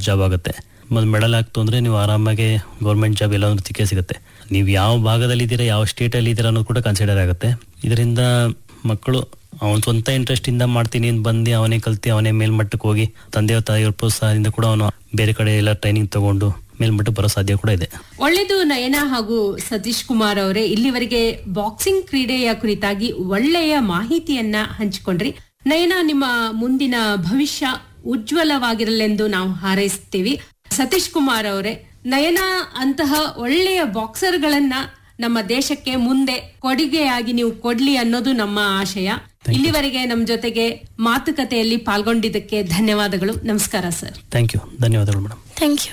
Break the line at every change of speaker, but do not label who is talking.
Job ಆಗುತ್ತೆ. ಮತ್ತು medal ಆಗ್ತು ಅಂದರೆ ನೀವು ಆರಾಮಾಗಿ ಗೌರ್ಮೆಂಟ್ ಜಾಬ್ ಎಲ್ಲಾದ್ರೂ ಸಿಗುತ್ತೆ. ನೀವು ಯಾವ ಭಾಗದಲ್ಲಿದ್ದೀರಾ, ಯಾವ ಸ್ಟೇಟಲ್ಲಿ ಇದ್ದೀರಾ ಅನ್ನೋದು ಕೂಡ ಕನ್ಸಿಡರ್ ಆಗುತ್ತೆ. ಇದರಿಂದ ಮಕ್ಕಳು ಅವನ ಸ್ವಂತ ಇಂಟ್ರೆಸ್ಟಿಂದ ಮಾಡ್ತೀನಿ ಅಂತ ಬಂದು ಅವನೇ ಕಲ್ತು ಅವನೇ ಮೇಲ್ಮಟ್ಟಕ್ಕೆ ಹೋಗಿ ತಂದೆಯ ತಾಯಿಯವ್ರ ಪ್ರೋತ್ಸಾಹದಿಂದ ಕೂಡ ಅವನು ಬೇರೆ ಕಡೆ ಎಲ್ಲ ಟ್ರೈನಿಂಗ್ ತಗೊಂಡು ಮೇಲ್ಮಟ್ಟಕ್ಕೆ ಬರೋ ಸಾಧ್ಯ ಕೂಡ ಇದೆ.
ಒಳ್ಳೆಯದು ನಯನ ಹಾಗೂ ಸತೀಶ್ ಕುಮಾರ್ ಅವರೇ, ಇಲ್ಲಿವರೆಗೆ ಬಾಕ್ಸಿಂಗ್ ಕ್ರೀಡೆಯ ಕುರಿತಾಗಿ ಒಳ್ಳೆಯ ಮಾಹಿತಿಯನ್ನ ಹಂಚಿಕೊಂಡ್ರಿ. ನಯನ, ನಿಮ್ಮ ಮುಂದಿನ ಭವಿಷ್ಯ ಉಜ್ವಲವಾಗಿರಲೆಂದು ನಾವು ಹಾರೈಸ್ತೀವಿ. ಸತೀಶ್ ಕುಮಾರ್ ಅವರೇ, ನಯನ ಅಂತಹ ಒಳ್ಳೆಯ ಬಾಕ್ಸರ್ಗಳನ್ನ ನಮ್ಮ ದೇಶಕ್ಕೆ ಮುಂದೆ ಕೊಡುಗೆಯಾಗಿ ನೀವು ಕೊಡ್ಲಿ ಅನ್ನೋದು ನಮ್ಮ ಆಶಯ. ಇಲ್ಲಿವರೆಗೆ ನಮ್ಮ ಜೊತೆಗೆ ಮಾತುಕತೆಯಲ್ಲಿ ಪಾಲ್ಗೊಂಡಿದ್ದಕ್ಕೆ ಧನ್ಯವಾದಗಳು. ನಮಸ್ಕಾರ ಸರ್.
Thank you. ಧನ್ಯವಾದಗಳು ಮೇಡಮ್.
Thank you.